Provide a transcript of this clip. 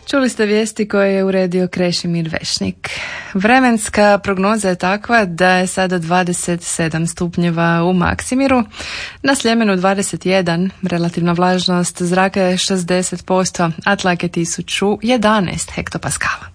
Čuli ste vijesti koje je uredio Krešimir Vešnik. Vremenska prognoza je takva da je sada 27 stupnjeva u Maksimiru, na Sljemenu 21, relativna vlažnost zraka je 60%, a tlak je 1011 hektopaskala.